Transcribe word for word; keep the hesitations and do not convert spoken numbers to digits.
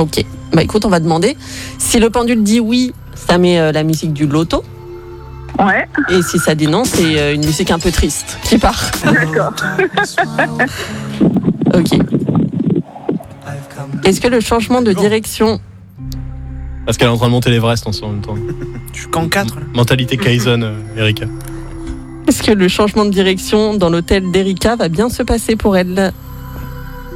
Ok. Bah écoute, on va demander. Si le pendule dit oui, ça met euh, la musique du loto. Ouais, Et si ça dit non, c'est euh, une musique un peu triste qui part. d'accord. Ok. Est-ce que le changement de direction... Parce qu'elle est en train de monter l'Everest en ce même temps. Je suis qu'en quatre là. Mentalité Kaizen, euh, Erika. Est-ce que le changement de direction dans l'hôtel d'Erika va bien se passer pour elle ?